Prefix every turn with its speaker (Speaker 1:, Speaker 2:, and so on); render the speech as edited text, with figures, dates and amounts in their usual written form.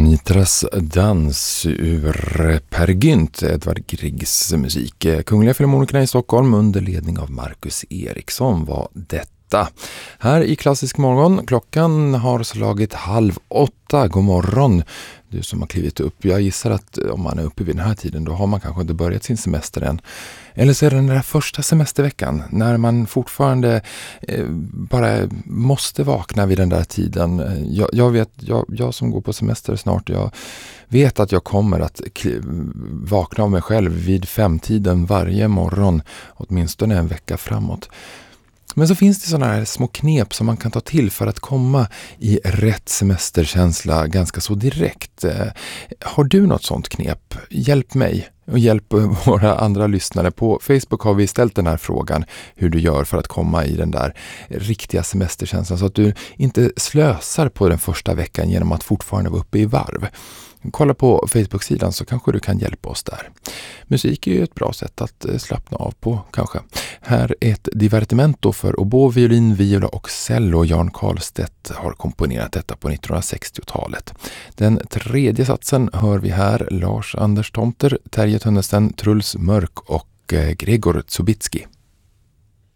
Speaker 1: Nitras dans ur Per Gynt, Edvard Griegs musik. Kungliga Filharmonikerna i Stockholm under ledning av Marcus Eriksson var detta. Här i Klassisk morgon, klockan har slagit 7:30. God morgon, du som har klivit upp. Jag gissar att om man är uppe vid den här tiden, då har man kanske inte börjat sin semester än. Eller så är det den där första semesterveckan när man fortfarande bara måste vakna vid den där tiden. Jag som går på semester snart, jag vet att jag kommer att vakna av mig själv vid 5-tiden varje morgon, åtminstone en vecka framåt. Men så finns det sådana här små knep som man kan ta till för att komma i rätt semesterkänsla ganska så direkt. Har du något sånt knep? Hjälp mig och hjälp våra andra lyssnare. På Facebook har vi ställt den här frågan hur du gör för att komma i den där riktiga semesterkänslan så att du inte slösar på den första veckan genom att fortfarande vara uppe i varv. Kolla på Facebook-sidan så kanske du kan hjälpa oss där. Musik är ju ett bra sätt att slappna av på kanske. Här är ett divertimento för oboe, violin, viola och cello. Jan Karlstedt har komponerat detta på 1960-talet. Den tredje satsen hör vi här. Lars Anders Tomter, Terje Tönnesten, Truls Mörk och Gregor Zubitski.